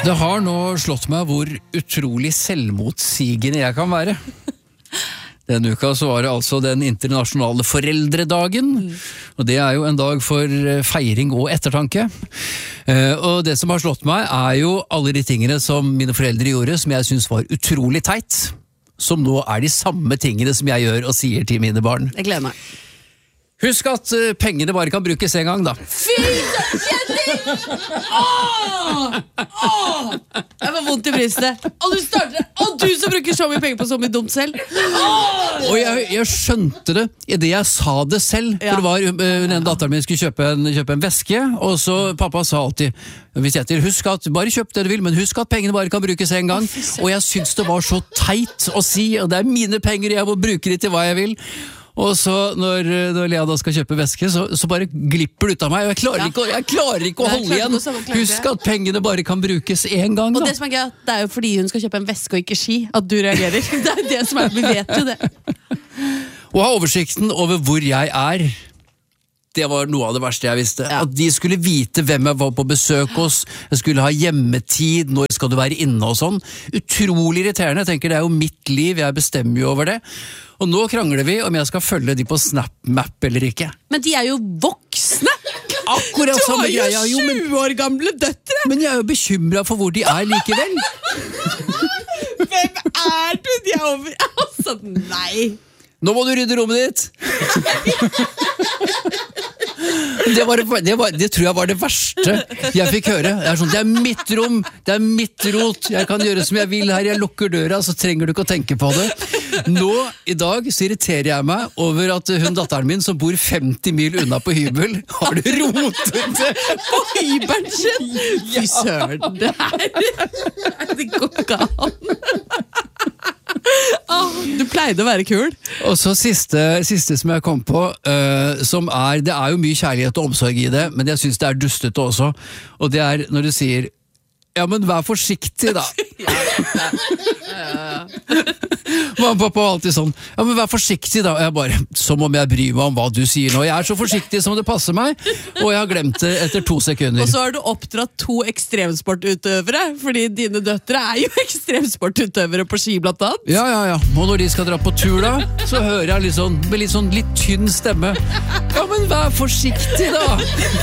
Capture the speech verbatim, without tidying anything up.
Det har nå slått meg hvor utrolig selvmotsigende jeg kan være. Denne uka så var det altså den internasjonale foreldredagen, og det er jo en dag for feiring og ettertanke. Og det som har slått meg er jo alle de tingene som mine foreldre gjorde, som jeg synes var utrolig teit, som nå er de samme tingene som jeg gjør og sier til mine barn. Jeg gleder meg. Husk at pengene bare kan brukes en gang, da. Fy, så kjenning! Åh! Åh! Jeg var vondt i brystet. Og du starter, og du som bruker så mye penger på så mye dumt selv. Åh! Og jeg, jeg skjønte det i det jeg sa det selv. Ja. For det var, den datteren min skulle kjøpe en, kjøpe en veske, og så pappa sa alltid, hvis jeg til, husk at, bare kjøp det du vil, men husk at pengene bare kan brukes en gang. Og jeg synes det var så teit å si, og det er mine penger, jeg må bruke de til hva jeg vil. Og så når, når Lea da skal kjøpe veske, så, så bare glipper det ut av meg, og jeg klarer, ja. ikke, jeg klarer ikke å Nei, holde igjen. Også, Husk at pengene bare kan brukes en gang, da. Og det som er gøy, det er jo fordi hun skal kjøpe en veske og ikke ski, at du reagerer. Det er det som er, vi vet jo det. Å ha oversikten over hvor jeg er, det var noe av det verste jeg visste. Ja. At de skulle vite hvem jeg var på besøk hos, jeg skulle ha hjemmetid, når skal du være inne og sånn. Utrolig irriterende, jeg tenker det er jo mitt liv, jeg bestemmer jo over det. Og nå krangler vi om jeg skal følge de på SnapMap eller ikke. Men de er jo voksne! Akkurat du samme greia. Du har jo tjue år gamle døtre! Men jeg er jo bekymret for hvor de er likevel. Hvem er du? De er over... Altså, nei! Nå må du rydde rommet ditt! Det, var, det, var, det tror jeg var det verste jeg fikk høre. Det er sånn, det er mitt rom, det er mitt rot, jeg kan gjøre som jeg vil her, jeg lukker døra, så trenger du ikke å tenke på det. Nå, i dag, så irriterer jeg meg over at hun datteren min, som bor femti mil unna på hybel, har det rotet på hybelen sin. Fy søren, det her det går ikke an. Oh, du pleide å være kul. Og så siste, siste som jeg kom på, uh, som er, det er jo mye kjærlighet og omsorg i det, men jeg synes det er dustete også, og det er når du sier, ja, men vær forsiktig da. Ja, ja, ja. Mamma og pappa var alltid sånn, ja, men vær forsiktig da. Og jeg bare, som om jeg bryr meg om hva du sier nå. Jeg er så forsiktig som det passer meg, og jeg har glemt det etter to sekunder. Og så har du oppdratt to ekstremsportutøvere, fordi dine døtre er jo ekstremsportutøvere på ski blant annet. Ja, ja, ja. Og når de skal dra på tur da, så hører jeg litt sånn, med litt sånn litt tynn stemme. Ja, men vær forsiktig da.